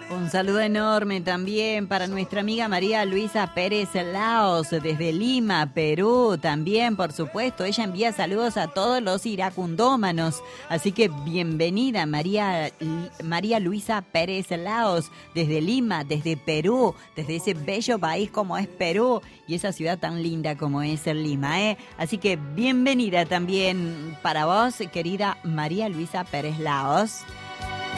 Un saludo enorme también para nuestra amiga María Luisa Pérez Laos, desde Lima, Perú, también, por supuesto. Ella envía saludos a todos los iracundómanos. Así que bienvenida, María Luisa Pérez Laos, desde Lima, desde Perú, desde ese bello país como es Perú y esa ciudad tan linda como es Lima, ¿eh? Así que bienvenida también para vos, querida María Luisa Pérez Laos.